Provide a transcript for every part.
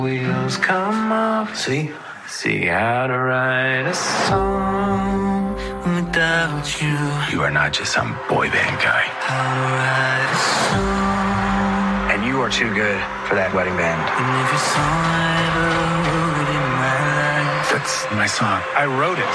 Wheels come off. See how to write a song without you. You are not just some boy band guy. How to write a song. And you are too good for that wedding band. And if your song I ever wrote in my life. That's my song. I wrote it.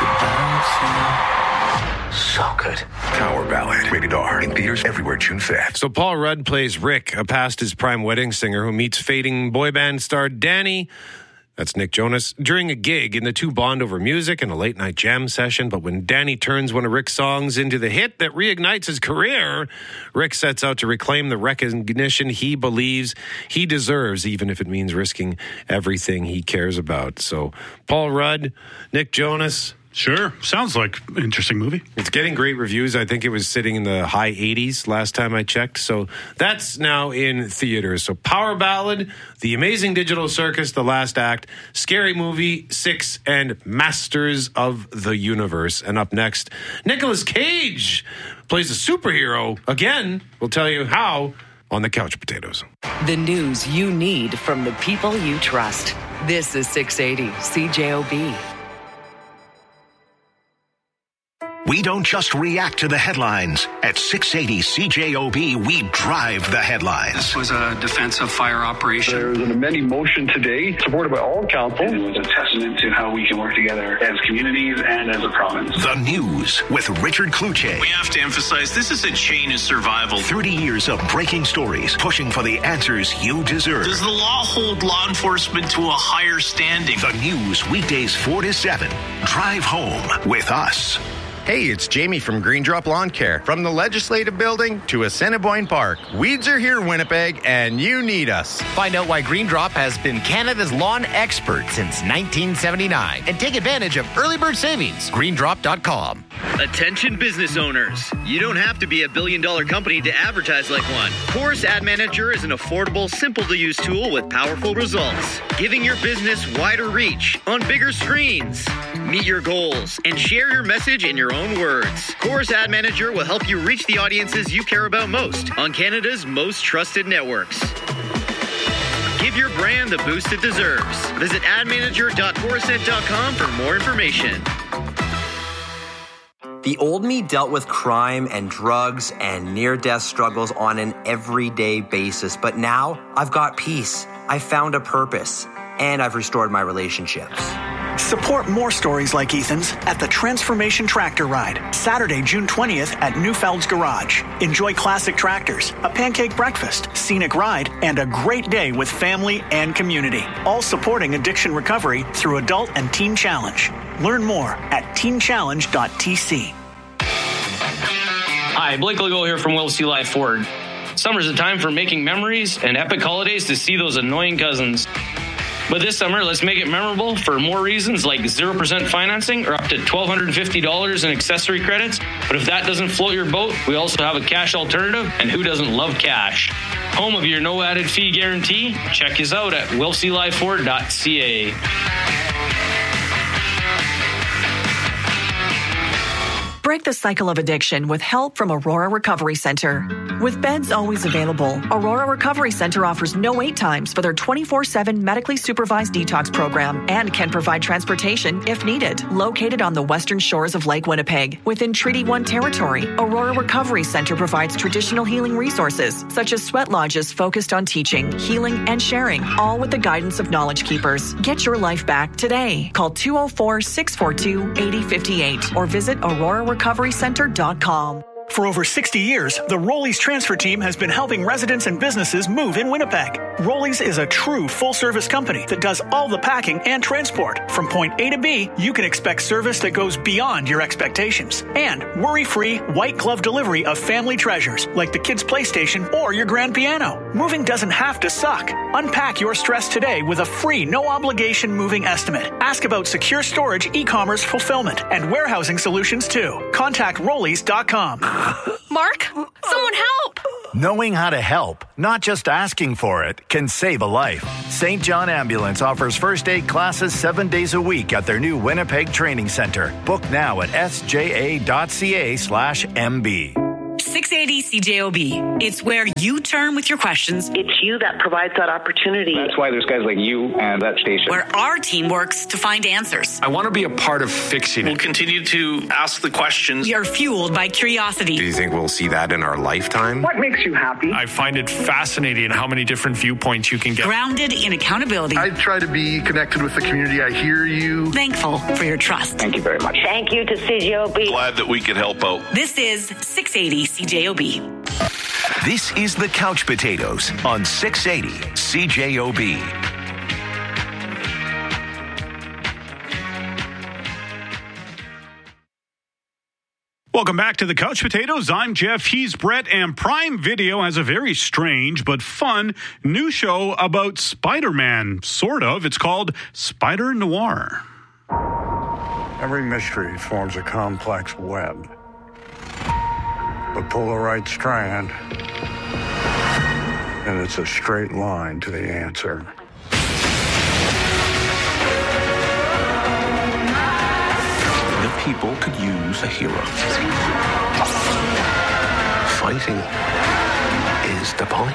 It's about you. So good. Power Ballad. Rated R. In theaters everywhere June 5th. So Paul Rudd plays Rick, a past his prime wedding singer who meets fading boy band star Danny, that's Nick Jonas, during a gig, and the two bond over music and a late-night jam session. But when Danny turns one of Rick's songs into the hit that reignites his career, Rick sets out to reclaim the recognition he believes he deserves, even if it means risking everything he cares about. So Paul Rudd, Nick Jonas. Sure. Sounds like an interesting movie. It's getting great reviews. I think it was sitting in the high 80s last time I checked. So that's now in theaters. So Power Ballad, The Amazing Digital Circus, The Last Act, Scary Movie 6, and Masters of the Universe. And up next, Nicolas Cage plays a superhero. Again, we'll tell you how on the Couch Potatoes. The news you need from the people you trust. This is 680 CJOB. We don't just react to the headlines. At 680 CJOB, we drive the headlines. This was a defensive fire operation. There was an amending motion today, supported by all council. It was a testament to how we can work together as communities and as a province. The news with Richard Kluche. We have to emphasize this is a chain of survival. 30 years of breaking stories, pushing for the answers you deserve. Does the law hold law enforcement to a higher standing? The news, weekdays 4 to 7. Drive home with us. Hey, it's Jamie from Green Drop Lawn Care. From the Legislative Building to Assiniboine Park, weeds are here, Winnipeg, and you need us. Find out why Green Drop has been Canada's lawn expert since 1979 and take advantage of early bird savings. GreenDrop.com. Attention business owners. You don't have to be a billion-dollar company to advertise like one. Chorus Ad Manager is an affordable, simple-to-use tool with powerful results, giving your business wider reach on bigger screens. Meet your goals and share your message in your own words. Chorus Ad Manager will help you reach the audiences you care about most on Canada's most trusted networks. Give your brand the boost it deserves. Visit admanager.chorusnet.com for more information. The old me dealt with crime and drugs and near-death struggles on an everyday basis, but now I've got peace. I've found a purpose, and I've restored my relationships. Support more stories like Ethan's at the Transformation Tractor Ride, Saturday, June 20th at Newfeld's Garage. Enjoy classic tractors, a pancake breakfast, scenic ride, and a great day with family and community. All supporting addiction recovery through Adult and Teen Challenge. Learn more at teenchallenge.tc. Hi, Blake Legault here from Will C. Life Ford. Summer's a time for making memories and epic holidays to see those annoying cousins. But this summer, let's make it memorable for more reasons like 0% financing or up to $1,250 in accessory credits. But if that doesn't float your boat, we also have a cash alternative, and who doesn't love cash? Home of your no added fee guarantee? Check us out at willclifeford.ca. Break the cycle of addiction with help from Aurora Recovery Center. With beds always available, Aurora Recovery Center offers no wait times for their 24/7 medically supervised detox program and can provide transportation if needed. Located on the western shores of Lake Winnipeg, within Treaty 1 territory, Aurora Recovery Center provides traditional healing resources such as sweat lodges focused on teaching, healing, and sharing, all with the guidance of Knowledge Keepers. Get your life back today. Call 204-642-8058 or visit aurorarecoverycenter.com. For over 60 years, the Rollies transfer team has been helping residents and businesses move in Winnipeg. Rollies is a true full-service company that does all the packing and transport. From point A to B, you can expect service that goes beyond your expectations. And worry-free, white-glove delivery of family treasures like the kids' PlayStation or your grand piano. Moving doesn't have to suck. Unpack your stress today with a free, no-obligation moving estimate. Ask about secure storage, e-commerce fulfillment, and warehousing solutions too. Contact Rollies.com. Mark, someone help! Knowing how to help, not just asking for it, can save a life. St. John Ambulance offers first aid classes 7 days a week at their new Winnipeg Training Center. Book now at sja.ca/mb. 680 CJOB. It's where you turn with your questions. It's you that provides that opportunity. That's why there's guys like you and that station. Where our team works to find answers. I want to be a part of fixing it. We'll continue to ask the questions. We are fueled by curiosity. Do you think we'll see that in our lifetime? What makes you happy? I find it fascinating how many different viewpoints you can get. Grounded in accountability. I try to be connected with the community. I hear you. Thankful for your trust. Thank you very much. Thank you to CJOB. Glad that we could help out. This is 680 CJOB. This is the Couch Potatoes on 680 CJOB. Welcome back to the Couch Potatoes. I'm Jeff. He's Brett. And Prime Video has a very strange but fun new show about Spider-Man. Sort of. It's called Spider Noir. Every mystery forms a complex web. But pull the right strand, and it's a straight line to the answer. The people could use a hero. Fighting is the point.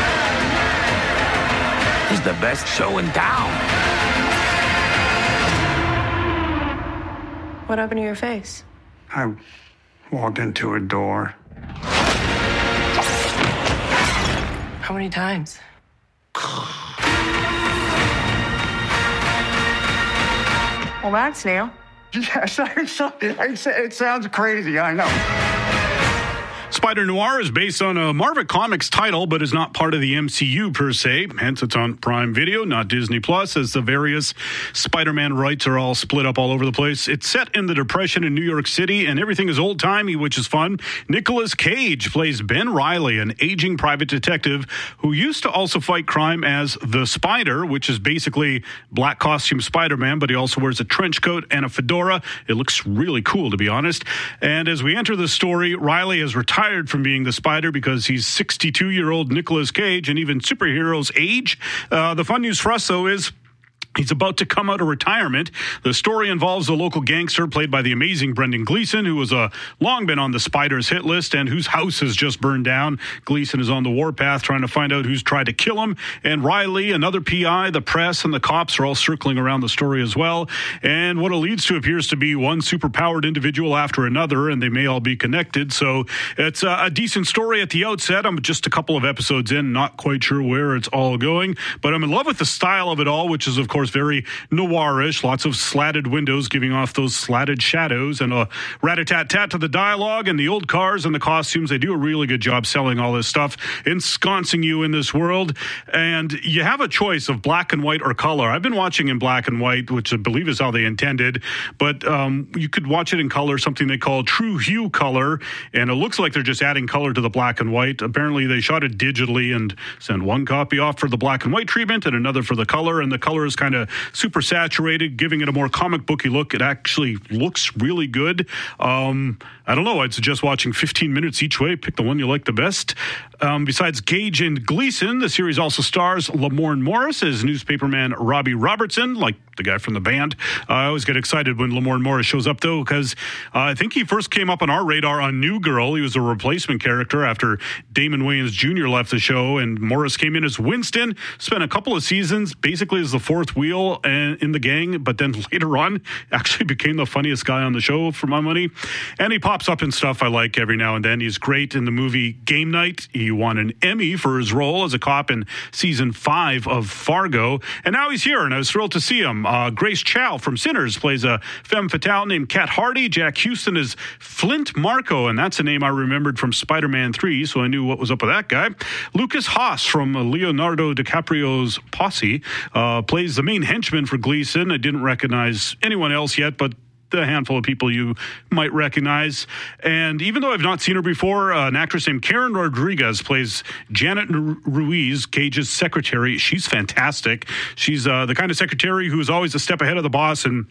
He's the best show in town. What happened to your face? I walked into a door. How many times? Well, that's new. Yes, it sounds crazy, I know. Spider Noir is based on a Marvel Comics title, but is not part of the MCU per se. Hence, it's on Prime Video, not Disney Plus, as the various Spider-Man rights are all split up all over the place. It's set in the Depression in New York City, and everything is old-timey, which is fun. Nicolas Cage plays Ben Reilly, an aging private detective who used to also fight crime as the Spider, which is basically black costume Spider-Man, but he also wears a trench coat and a fedora. It looks really cool, to be honest. And as we enter the story, Reilly has retired from being the Spider because he's 62-year-old Nicolas Cage, and even superheroes age. The fun news for us, though, is he's about to come out of retirement. The story involves a local gangster played by the amazing Brendan Gleeson, who has long been on the Spider's hit list and whose house has just burned down. Gleeson is on the warpath trying to find out who's tried to kill him. And Reilly, another PI, the press, and the cops are all circling around the story as well. And what it leads to appears to be one superpowered individual after another, and they may all be connected. So it's a decent story at the outset. I'm just a couple of episodes in, not quite sure where it's all going. But I'm in love with the style of it all, which is, of course, very noirish, lots of slatted windows giving off those slatted shadows, and a rat-a-tat-tat to the dialogue and the old cars and the costumes. They do a really good job selling all this stuff, ensconcing you in this world. And you have a choice of black and white or color. I've been watching in black and white, which I believe is how they intended, but you could watch it in color, something they call true hue color, and it looks like they're just adding color to the black and white. Apparently they shot it digitally and sent one copy off for the black and white treatment and another for the color, and the color is kind of super saturated, giving it a more comic booky look. It actually looks really good. I don't know. I'd suggest watching 15 minutes each way. Pick the one you like the best. Besides Gage and Gleeson, the series also stars Lamorne Morris as newspaperman Robbie Robertson, like the guy from the band. I always get excited when Lamorne Morris shows up, though, because I think he first came up on our radar on New Girl. He was a replacement character after Damon Wayans Jr. left the show, and Morris came in as Winston, spent a couple of seasons basically as the fourth wheel in the gang, but then later on actually became the funniest guy on the show for my money. And he pops up in stuff I like every now and then. He's great in the movie Game Night. He won an Emmy for his role as a cop in season 5 of Fargo, and now he's here, and I was thrilled to see him. Grace Chow from Sinners plays a femme fatale named Kat Hardy. Jack Houston is Flint Marko, and that's a name I remembered from Spider-Man 3, so I knew what was up with that guy. Lucas Haas from Leonardo DiCaprio's Posse plays the main henchman for Gleeson. I didn't recognize anyone else yet, but a handful of people you might recognize. And even though I've not seen her before, an actress named Karen Rodriguez plays Janet Ruiz, Cage's secretary. She's fantastic. She's the kind of secretary who's always a step ahead of the boss and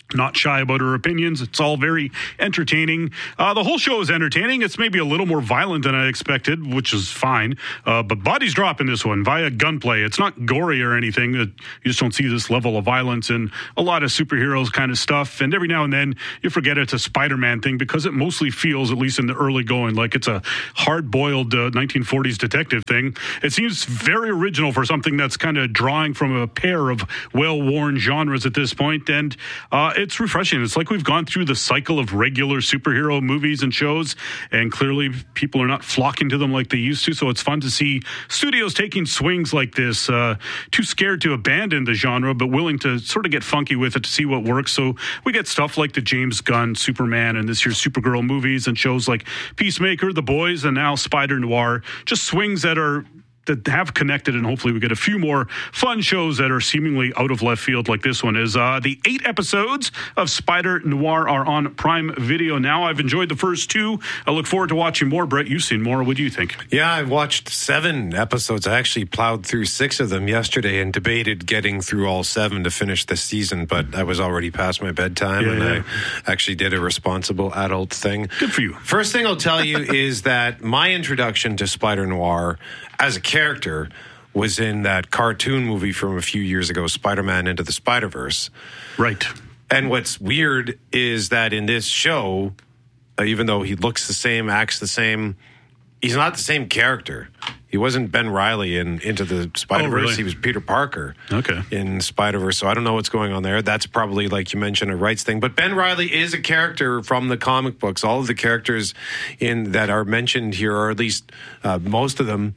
not shy about her opinions. It's all very entertaining. The whole show is entertaining. It's maybe a little more violent than I expected, which is fine. But bodies drop in this one via gunplay. It's not gory or anything. You just don't see this level of violence in a lot of superheroes kind of stuff. And every now and then you forget it's a Spider-Man thing because it mostly feels, at least in the early going, like it's a hard-boiled 1940s detective thing. It seems very original for something that's kind of drawing from a pair of well-worn genres at this point. And it's refreshing. It's like we've gone through the cycle of regular superhero movies and shows, and clearly people are not flocking to them like they used to, so it's fun to see studios taking swings like this, too scared to abandon the genre, but willing to sort of get funky with it to see what works. So we get stuff like the James Gunn Superman and this year's Supergirl movies, and shows like Peacemaker, The Boys, and now Spider Noir. Just swings that have connected, and hopefully we get a few more fun shows that are seemingly out of left field like this one is. The 8 episodes of Spider Noir are on Prime Video now. I've enjoyed the first 2. I look forward to watching more. Brett, you've seen more. What do you think? Yeah, I watched 7 episodes. I actually plowed through 6 of them yesterday and debated getting through all 7 to finish the season, but I was already past my bedtime, I actually did a responsible adult thing. Good for you. First thing I'll tell you is that my introduction to Spider Noir as a character was in that cartoon movie from a few years ago, Spider-Man Into the Spider-Verse. Right. And what's weird is that in this show, even though he looks the same, acts the same, he's not the same character. He wasn't Ben Reilly in Into the Spider-Verse. Oh, really? He was Peter Parker in Spider-Verse. So I don't know what's going on there. That's probably, like you mentioned, a rights thing. But Ben Reilly is a character from the comic books. All of the characters that are mentioned here, or at least most of them,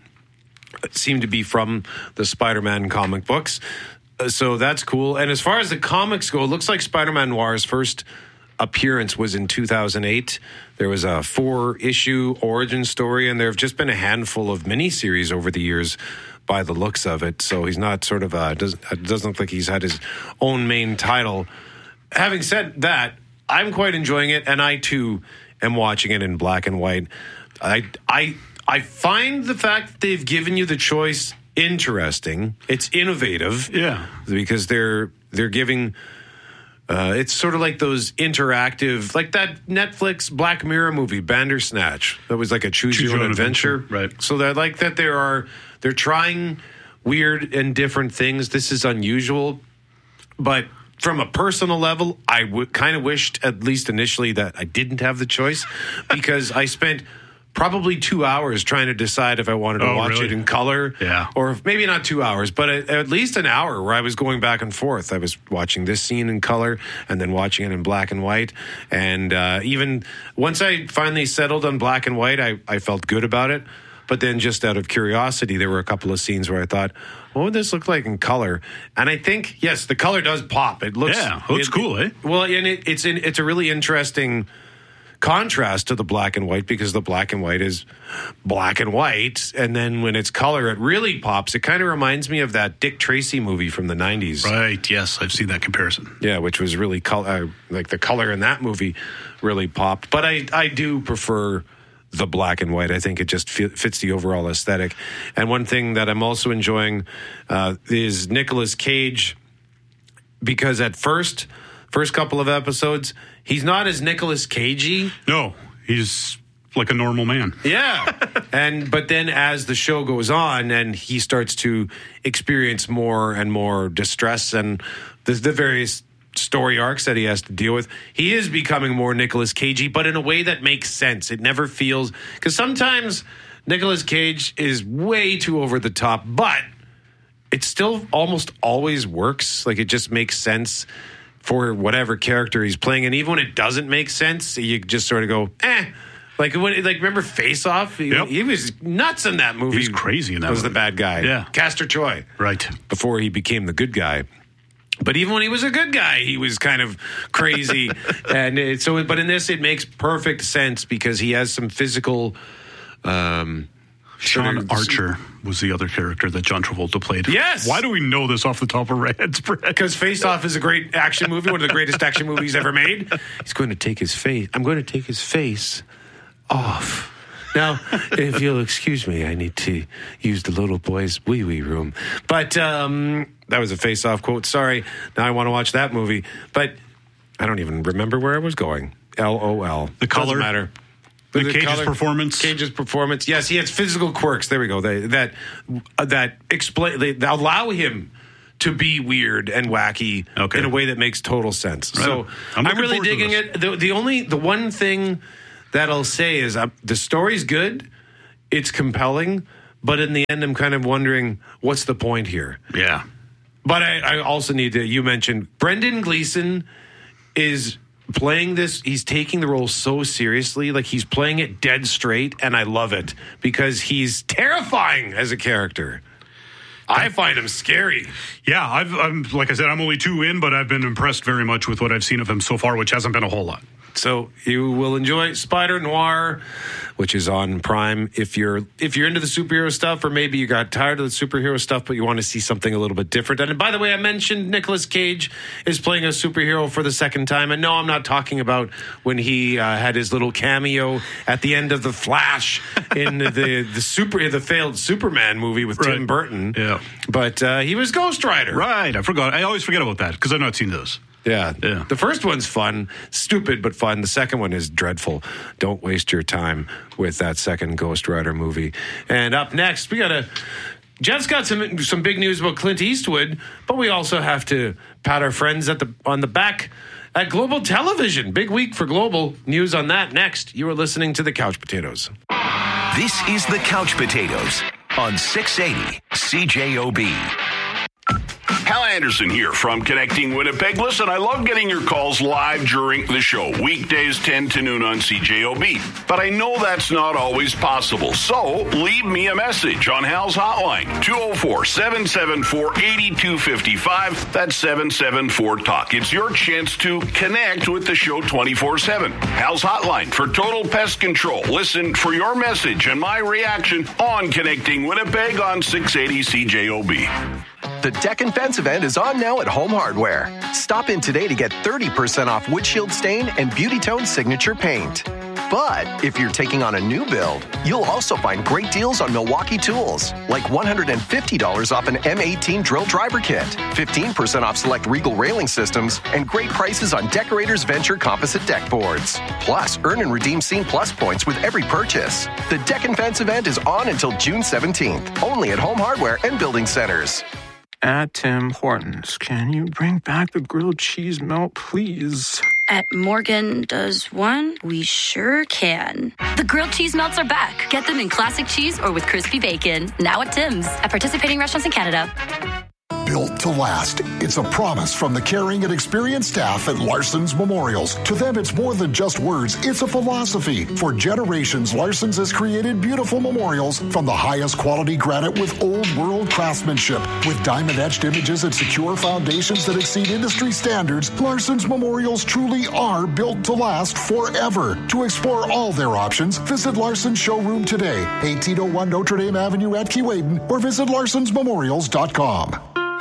seem to be from the Spider-Man comic books. So that's cool. And as far as the comics go, it looks like Spider-Man Noir's first appearance was in 2008. There was a 4-issue origin story, and there have just been a handful of miniseries over the years by the looks of it. So he's not sort of doesn't look like he's had his own main title. Having said that, I'm quite enjoying it, and I too am watching it in black and white. I find the fact that they've given you the choice interesting. It's innovative. Yeah. Because they're giving... it's sort of like those interactive... Like that Netflix Black Mirror movie, Bandersnatch. That was like a choose your own adventure. Right. So I like that they're trying weird and different things. This is unusual. But from a personal level, I kind of wished, at least initially, that I didn't have the choice. Because I spent... probably 2 hours trying to decide if I wanted to watch it in color. Yeah. Or maybe not 2 hours, but at least an hour where I was going back and forth. I was watching this scene in color and then watching it in black and white. And even once I finally settled on black and white, I felt good about it. But then just out of curiosity, there were a couple of scenes where I thought, what would this look like in color? And I think, yes, the color does pop. It looks cool, eh? Well, and it's a really interesting contrast to the black and white, because the black and white is black and white, and then when it's color, it really pops. It kind of reminds me of that Dick Tracy movie from the 90s. Right, yes, I've seen that comparison. Yeah, which was really like the color in that movie really popped. But I do prefer the black and white. I think it just fits the overall aesthetic. And one thing that I'm also enjoying is Nicolas Cage, because at first couple of episodes, he's not as Nicolas Cagey. No, he's like a normal man. Yeah. But then as the show goes on and he starts to experience more and more distress and the various story arcs that he has to deal with, he is becoming more Nicolas Cagey, but in a way that makes sense. It never feels... Because sometimes Nicolas Cage is way too over the top, but it still almost always works. Like, it just makes sense for whatever character he's playing. And even when it doesn't make sense, you just sort of go, Like remember Face Off? He was nuts in that movie. He's crazy in that movie. Was the bad guy. Yeah. Castor Troy. Right. Before he became the good guy. But even when he was a good guy, he was kind of crazy. But in this, it makes perfect sense because he has some physical... Sean Archer was the other character that John Travolta played. Yes. Why do we know this off the top of our heads, Brett? Because Face Off is a great action movie, one of the greatest action movies ever made. He's going to take his face. I'm going to take his face off. Now, if you'll excuse me, I need to use the little boy's wee-wee room. But that was a Face Off quote. Sorry. Now I want to watch that movie. But I don't even remember where I was going. LOL. The color. Doesn't matter. The Cage's performance. Cage's performance. Yes, he has physical quirks. There we go. That explain. They allow him to be weird and wacky in a way that makes total sense. Right. So I'm really digging it. The one thing that I'll say is the story's good. It's compelling, but in the end, I'm kind of wondering what's the point here. Yeah. But I also need to. You mentioned Brendan Gleeson is playing this. He's taking the role so seriously, like he's playing it dead straight, and I love it because he's terrifying as a character. I find him scary. Yeah, I'm like I said, I'm only 2 in, but I've been impressed very much with what I've seen of him so far, which hasn't been a whole lot. So you will enjoy Spider Noir, which is on Prime. If you're into the superhero stuff, or maybe you got tired of the superhero stuff, but you want to see something a little bit different. And by the way, I mentioned Nicolas Cage is playing a superhero for the second time. And no, I'm not talking about when he had his little cameo at the end of The Flash in the failed Superman movie with Tim Burton. Yeah, but he was Ghost Rider. Right, I forgot. I always forget about that because I've not seen those. Yeah. The first one's fun, stupid but fun. The second one is dreadful. Don't waste your time with that second Ghost Rider movie. And up next, Jeff's got some big news about Clint Eastwood, but we also have to pat our friends on the back at Global Television. Big week for Global. News on that next. You are listening to the Couch Potatoes. This is the Couch Potatoes on 680 CJOB. Hal Anderson here from Connecting Winnipeg. Listen, I love getting your calls live during the show, weekdays 10 to noon on CJOB. But I know that's not always possible. So leave me a message on Hal's hotline, 204-774-8255. That's 774-TALK. It's your chance to connect with the show 24/7. Hal's hotline for total pest control. Listen for your message and my reaction on Connecting Winnipeg on 680 CJOB. The Deck and Fence event is on now at Home Hardware. Stop in today to get 30% off windshield stain and Beauty Tone signature paint. But if you're taking on a new build, you'll also find great deals on Milwaukee tools, like $150 off an M18 drill driver kit, 15% off select Regal railing systems, and great prices on Decorators Venture composite deck boards. Plus, earn and redeem Scene Plus points with every purchase. The Deck and Fence event is on until June 17th, only at Home Hardware and Building Centers. At Tim Hortons, can you bring back the grilled cheese melt, please? At Morgan Does One, we sure can. The grilled cheese melts are back. Get them in classic cheese or with crispy bacon. Now at Tim's. At participating restaurants in Canada. Built to last. It's a promise from the caring and experienced staff at Larson's Memorials. To them, it's more than just words. It's a philosophy. For generations, Larson's has created beautiful memorials from the highest quality granite with old world craftsmanship. With diamond-etched images and secure foundations that exceed industry standards, Larson's Memorials truly are built to last forever. To explore all their options, visit Larson's showroom today, 1801 Notre Dame Avenue at Keewaydin, or visit larsonsmemorials.com.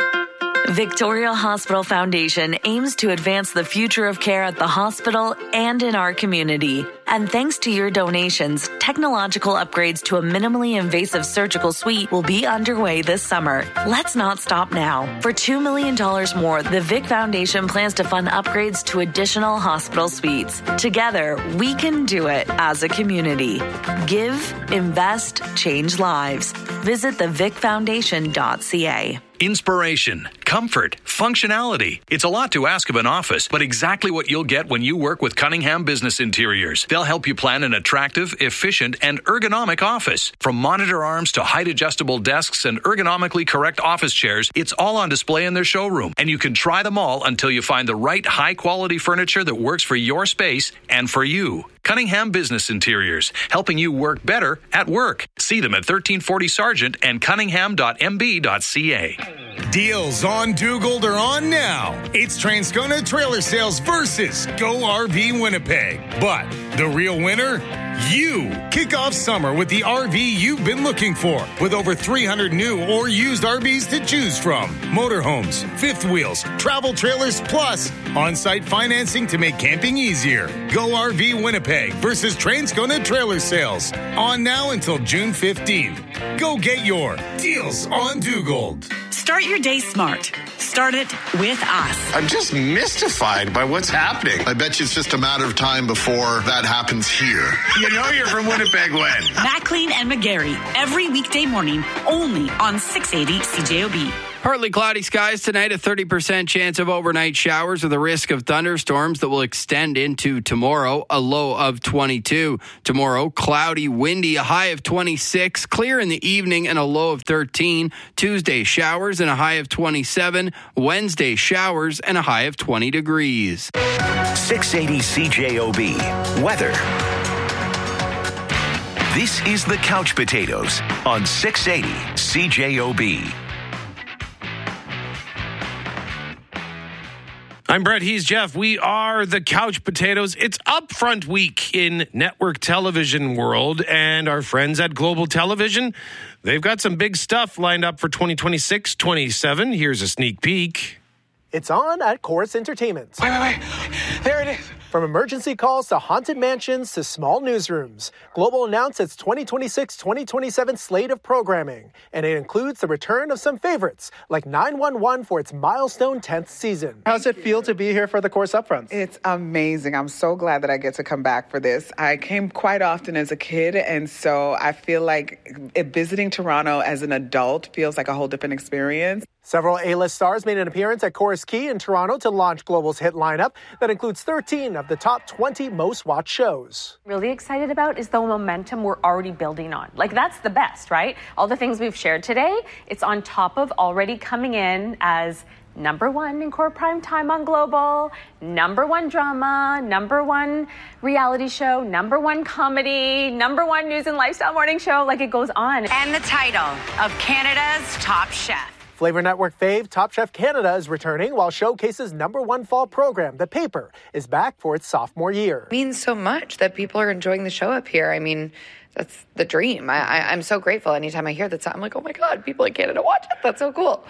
Victoria Hospital Foundation aims to advance the future of care at the hospital and in our community. And thanks to your donations, technological upgrades to a minimally invasive surgical suite will be underway this summer. Let's not stop now. For $2 million more, the Vic Foundation plans to fund upgrades to additional hospital suites. Together, we can do it as a community. Give, invest, change lives. Visit thevicfoundation.ca. Inspiration, comfort, functionality. It's a lot to ask of an office, but exactly what you'll get when you work with Cunningham Business Interiors. They'll help you plan an attractive, efficient, and ergonomic office. From monitor arms to height-adjustable desks and ergonomically correct office chairs, it's all on display in their showroom, and you can try them all until you find the right high-quality furniture that works for your space and for you. Cunningham Business Interiors, helping you work better at work. See them at 1340 Sargent and cunningham.mb.ca. Deals on Dugald are on now. It's Transcona Trailer Sales versus Go RV Winnipeg. But the real winner? You. Kick off summer with the RV you've been looking for, with over 300 new or used RVs to choose from. Motorhomes, fifth wheels, travel trailers, plus on-site financing to make camping easier. Go RV Winnipeg versus Transcona Trailer Sales. On now until June 15th. Go get your Deals on Dugald. Start your day smart. Start it with us. I'm just mystified by what's happening. I bet you it's just a matter of time before that happens here. You know you're from Winnipeg when? McLean and McGarry, every weekday morning, only on 680 CJOB. Partly cloudy skies tonight, a 30% chance of overnight showers with a risk of thunderstorms that will extend into tomorrow, a low of 22. Tomorrow, cloudy, windy, a high of 26, clear in the evening and a low of 13. Tuesday, showers and a high of 27. Wednesday, showers and a high of 20 degrees. 680 CJOB. Weather. This is the Couch Potatoes on 680 CJOB. I'm Brett. He's Jeff. We are the Couch Potatoes. It's Upfront Week in network television world, and our friends at Global Television, they've got some big stuff lined up for 2026-27. Here's a sneak peek. It's on at Chorus Entertainment. Wait. There it is. From emergency calls to haunted mansions to small newsrooms, Global announced its 2026-2027 slate of programming, and it includes the return of some favorites, like 911 for its milestone 10th season. How's it feel to be here for the Chorus Upfronts? It's amazing. I'm so glad that I get to come back for this. I came quite often as a kid, and so I feel like visiting Toronto as an adult feels like a whole different experience. Several A-list stars made an appearance at Chorus Key in Toronto to launch Global's hit lineup that includes 13 of the top 20 most watched shows. Really excited about is the momentum we're already building on. Like, that's the best, right? All the things we've shared today, it's on top of already coming in as #1 in core prime time on Global, #1 drama, #1 reality show, #1 comedy, #1 news and lifestyle morning show. Like, it goes on. And the title of Canada's Top Chef. Flavor Network fave Top Chef Canada is returning, while Showcase's #1 fall program, The Paper, is back for its sophomore year. It means so much that people are enjoying the show up here. I mean, that's the dream. I'm so grateful. Anytime I hear that, I'm like, oh my God, people in Canada watch it. That's so cool.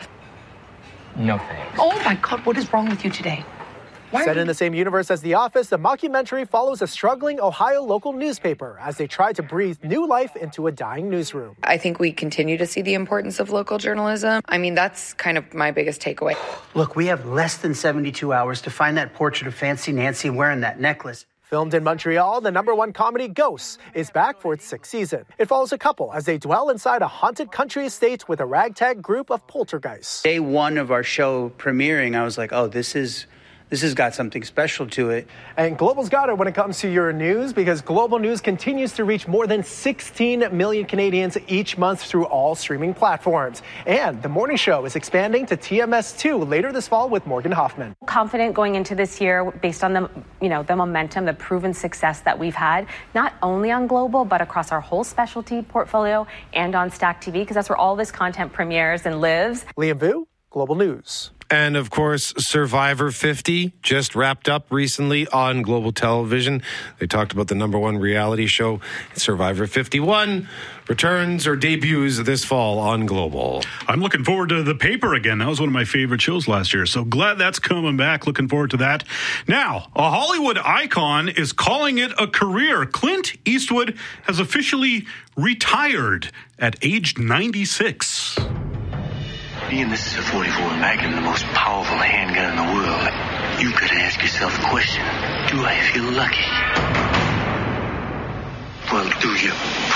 No thanks. Oh my God, what is wrong with you today? Set in the same universe as The Office, the mockumentary follows a struggling Ohio local newspaper as they try to breathe new life into a dying newsroom. I think we continue to see the importance of local journalism. I mean, that's kind of my biggest takeaway. Look, we have less than 72 hours to find that portrait of Fancy Nancy wearing that necklace. Filmed in Montreal, the #1 comedy Ghosts is back for its 6th season. It follows a couple as they dwell inside a haunted country estate with a ragtag group of poltergeists. Day one of our show premiering, I was like, oh, this has got something special to it. And Global's got it when it comes to your news, because Global News continues to reach more than 16 million Canadians each month through all streaming platforms. And the morning show is expanding to TMS2 later this fall with Morgan Hoffman. Confident going into this year based on the momentum, the proven success that we've had, not only on Global, but across our whole specialty portfolio and on Stack TV, because that's where all this content premieres and lives. Liam Vu, Global News. And, of course, Survivor 50 just wrapped up recently on Global Television. They talked about the #1 reality show. Survivor 51 returns or debuts this fall on Global. I'm looking forward to The Paper again. That was one of my favorite shows last year. So glad that's coming back. Looking forward to that. Now, a Hollywood icon is calling it a career. Clint Eastwood has officially retired at age 96. Being this is a .44 Magnum, the most powerful handgun in the world, you could ask yourself the question, do I feel lucky? Well, do you,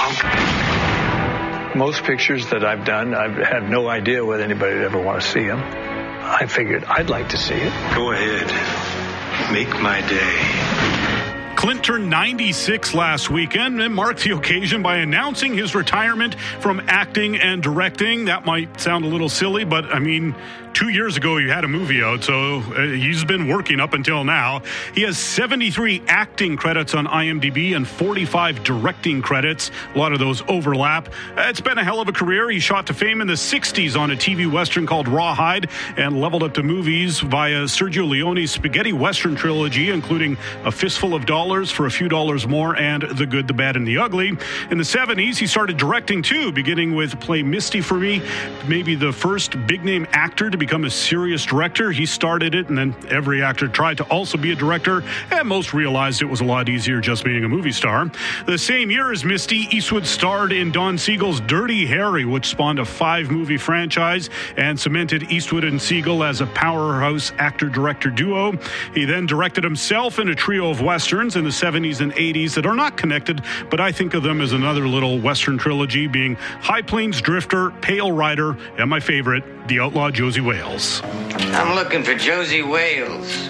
punk? Most pictures that I've done, I've had no idea whether anybody would ever want to see them. I figured I'd like to see it. Go ahead. Make my day. Clint turned 96 last weekend and marked the occasion by announcing his retirement from acting and directing. That might sound a little silly, but I mean, 2 years ago he had a movie out, so he's been working up until now. He has 73 acting credits on IMDb and 45 directing credits. A lot of those overlap. It's been a hell of a career. He shot to fame in the 60s on a TV Western called Rawhide and leveled up to movies via Sergio Leone's spaghetti Western trilogy, including A Fistful of Dollars for a Few Dollars More and The Good, the Bad, and the Ugly. In the 70s, he started directing too, beginning with Play Misty for Me, maybe the first big-name actor to become a serious director. He started it, and then every actor tried to also be a director, and most realized it was a lot easier just being a movie star. The same year as Misty, Eastwood starred in Don Siegel's Dirty Harry, which spawned a 5-movie franchise and cemented Eastwood and Siegel as a powerhouse actor-director duo. He then directed himself in a trio of westerns in the 70s and 80s that are not connected, but I think of them as another little western trilogy, being High Plains Drifter, Pale Rider, and my favorite, The Outlaw Josie Wales. I'm looking for Josie Wales.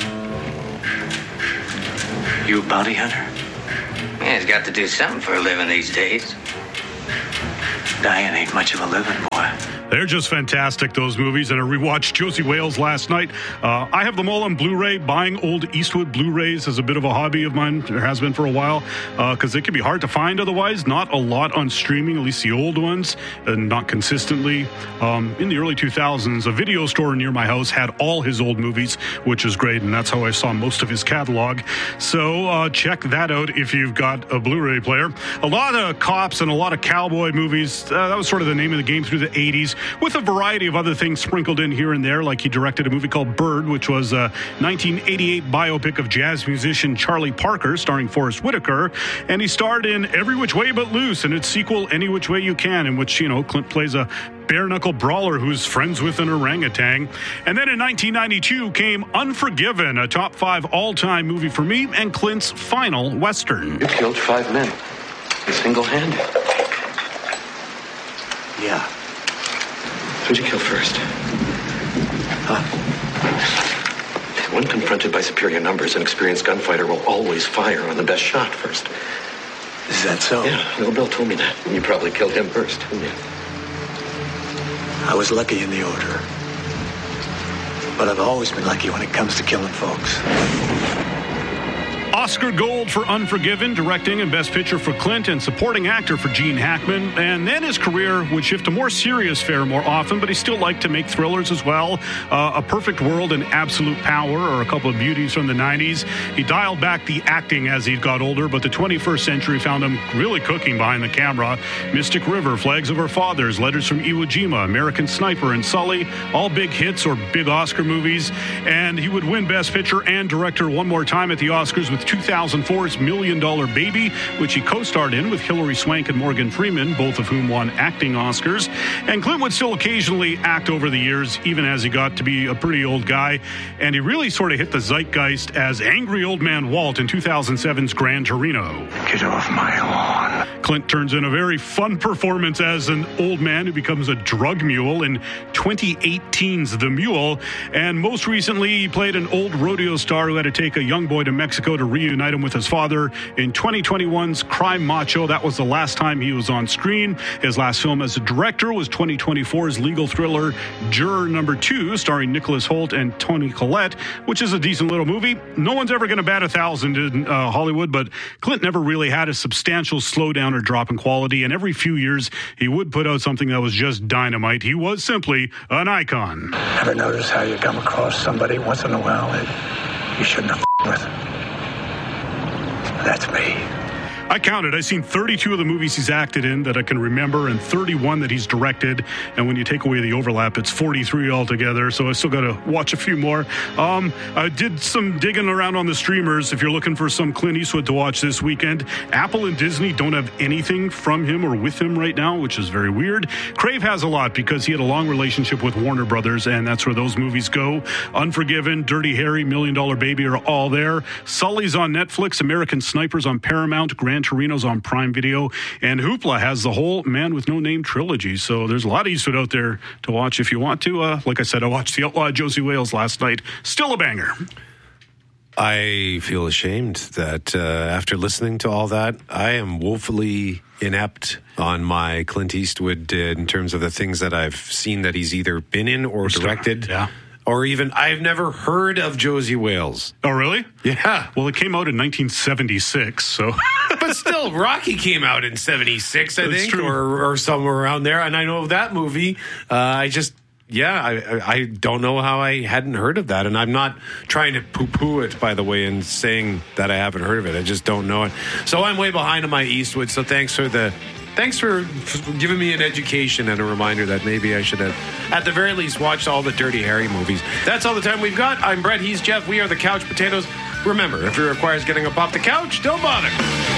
You a bounty hunter? Yeah, he's got to do something for a living these days. Dying ain't much of a living, boy. They're just fantastic, those movies, and I rewatched Josie Wales last night. I have them all on Blu-ray. Buying old Eastwood Blu-rays is a bit of a hobby of mine. There has been for a while, because they can be hard to find otherwise. Not a lot on streaming, at least the old ones, and not consistently. In the early 2000s, a video store near my house had all his old movies, which is great, and that's how I saw most of his catalog. So check that out if you've got a Blu-ray player. A lot of cops and a lot of cowboy movies. That was sort of the name of the game through the 80s. With a variety of other things sprinkled in here and there, like he directed a movie called Bird, which was a 1988 biopic of jazz musician Charlie Parker, starring Forrest Whitaker, and he starred in Every Which Way But Loose and its sequel, Any Which Way You Can, in which, Clint plays a bare-knuckle brawler who's friends with an orangutan. And then in 1992 came Unforgiven, a top 5 all-time movie for me, and Clint's final Western. You killed 5 men, single-handed. Yeah. Who'd you kill first? Huh? When confronted by superior numbers, an experienced gunfighter will always fire on the best shot first. Is that so? Yeah, Little Bill told me that. You probably killed him first, didn't you? I was lucky in the order. But I've always been lucky when it comes to killing folks. Oscar Gold for Unforgiven, directing and Best Picture for Clint, and supporting actor for Gene Hackman. And then his career would shift to more serious fare more often, but he still liked to make thrillers as well. A Perfect World and Absolute Power are a couple of beauties from the 90s. He dialed back the acting as he got older, but the 21st century found him really cooking behind the camera. Mystic River, Flags of Our Fathers, Letters from Iwo Jima, American Sniper, and Sully, all big hits or big Oscar movies. And he would win Best Picture and Director one more time at the Oscars with 2004's $1 Million Baby, which he co-starred in with Hilary Swank and Morgan Freeman, both of whom won acting Oscars. And Clint would still occasionally act over the years, even as he got to be a pretty old guy. And he really sort of hit the zeitgeist as Angry Old Man Walt in 2007's Gran Torino. Get off my lawn. Clint turns in a very fun performance as an old man who becomes a drug mule in 2018's The Mule. And most recently, he played an old rodeo star who had to take a young boy to Mexico to reunite him with his father in 2021's Crime Macho. That was the last time he was on screen. His last film as a director was 2024's legal thriller Juror Number 2, starring Nicholas Hoult and Toni Collette, which is a decent little movie. No one's ever going to bat 1,000 in Hollywood, but Clint never really had a substantial slowdown or drop in quality, and every few years he would put out something that was just dynamite. He was simply an icon. Ever notice how you come across somebody once in a while that you shouldn't have with? That's me. I counted. I've seen 32 of the movies he's acted in that I can remember and 31 that he's directed. And when you take away the overlap, it's 43 altogether. So I still got to watch a few more. I did some digging around on the streamers. If you're looking for some Clint Eastwood to watch this weekend, Apple and Disney don't have anything from him or with him right now, which is very weird. Crave has a lot because he had a long relationship with Warner Brothers, and that's where those movies go. Unforgiven, Dirty Harry, $1 Million Baby are all there. Sully's on Netflix, American Snipers on Paramount, Gran Torino's on Prime Video, and Hoopla has the whole Man with No Name trilogy. So there's a lot of Eastwood out there to watch if you want to. Like I said, I watched The Outlaw Josie Wales last night. Still a banger. I feel ashamed that after listening to all that, I am woefully inept on my Clint Eastwood in terms of the things that I've seen that he's either been in or directed. Yeah. Or even, I've never heard of Josie Wales. Oh, really? Yeah. Well, it came out in 1976, so... But still, Rocky came out in 76, I think, true. or somewhere around there. And I know of that movie. I don't know how I hadn't heard of that. And I'm not trying to poo-poo it, by the way, and saying that I haven't heard of it. I just don't know it. So I'm way behind on my Eastwood. So thanks for the Thanks for giving me an education and a reminder that maybe I should have, at the very least, watched all the Dirty Harry movies. That's all the time we've got. I'm Brett. He's Jeff. We are the Couch Potatoes. Remember, if it requires getting up off the couch, don't bother.